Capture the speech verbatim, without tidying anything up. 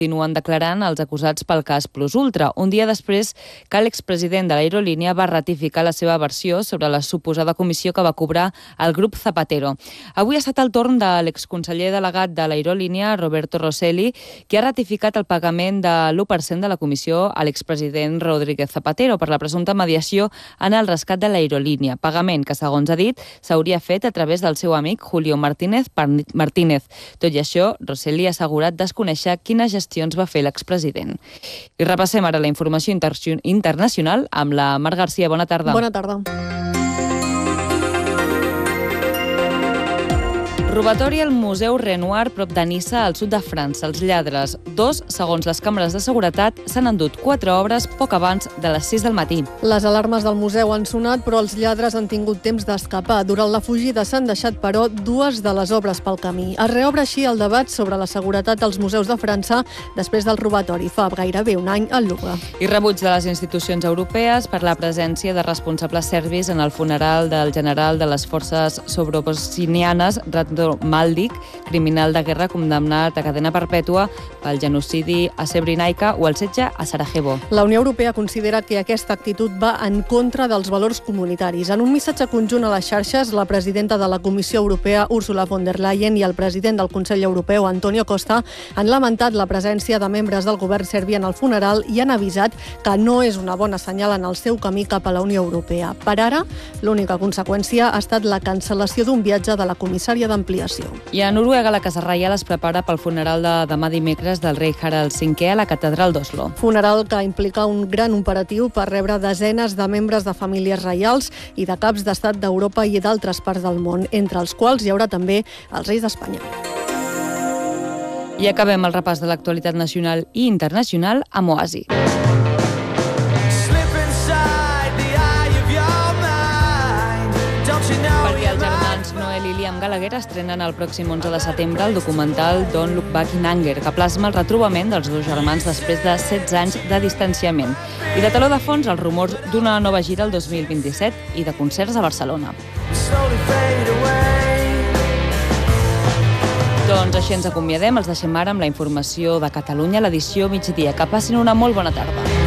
continuen declarant els acusats pel cas Plus Ultra, un dia després que l'expresident de l'aerolínia va ratificar la seva versió sobre la suposada comissió que va cobrar el grup Zapatero. Avui ha estat el torn de l'exconseller delegat de l'aerolínia, Roberto Rosselli, que ha ratificat el pagament de l'u per cent de la comissió a l'expresident Rodríguez Zapatero per la presumpta mediació en el rescat de l'aerolínia, pagament que, segons ha dit, s'hauria fet a través del seu amic Julio Martínez Martínez. Tot i això, Rosselli ha assegurat desconèixer quina gestió ens va fer l'expresident. I repassem ara la informació inter internacional amb la Mar Garcia. Bona tarda. Bona tarda. Robatori al Museu Renoir prop de Niça, al sud de França. Els lladres, dos, segons les càmeres de seguretat, s'han endut quatre obres poc abans de les sis del matí. Les alarmes del museu han sonat, però els lladres han tingut temps d'escapar. Durant la fugida s'han deixat, però, dues de les obres pel camí. Es reobre així el debat sobre la seguretat als museus de França després del robatori fa gairebé un any al Louvre. I rebuig de les institucions europees per la presència de responsables serbis en el funeral del general de les forces sobrobosnianes, Ratko Mladic, criminal de guerra condemnat a cadena perpètua pel genocidi a Srebrenica o el setge a Sarajevo. La Unió Europea considera que aquesta actitud va en contra dels valors comunitaris. En un missatge conjunt a les xarxes, la presidenta de la Comissió Europea, Ursula von der Leyen, i el president del Consell Europeu, Antonio Costa, han lamentat la presència de membres del govern serbi en el funeral i han avisat que no és una bona senyal en el seu camí cap a la Unió Europea. Per ara, l'única conseqüència ha estat la cancel·lació d'un viatge de la comissària d'ampliació. I a Noruega, la Casa Reial es prepara pel funeral de demà dimecres del rei Harald cinquè a la catedral d'Oslo. Funeral que implica un gran operatiu per rebre desenes de membres de famílies reials i de caps d'estat d'Europa i d'altres parts del món, entre els quals hi haurà també els reis d'Espanya. I acabem el repàs de l'actualitat nacional i internacional amb Oasi. Perquè els germans Noel i Liam Gallagher estrenen el pròxim onze de setembre el documental Don't Look Back in Anger, que plasma el retrobament dels dos germans després de setze anys de distanciament. I de teló de fons, els rumors d'una nova gira el dos mil vint-i-set i de concerts a Barcelona. Doncs així ens acomiadem, els deixem ara amb la informació de Catalunya, l'edició migdia. Que passin una molt bona tarda.